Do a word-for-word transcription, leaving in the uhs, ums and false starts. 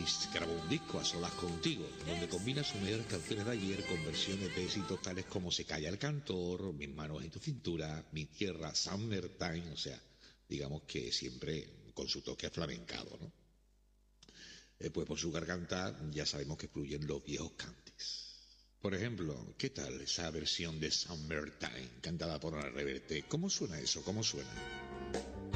Kiss grabó un disco, A Solas Contigo, donde combina sus mejores canciones de ayer con versiones de éxitos tales como Se Calla el Cantor, Mis Manos en tu Cintura, Mi Tierra, Summertime, o sea, digamos que siempre con su toque flamencado, ¿no? Eh, pues por su garganta ya sabemos que fluyen los viejos cantes. Por ejemplo, ¿qué tal esa versión de Summertime cantada por Ana Reverte? ¿Cómo suena eso? ¿Cómo suena?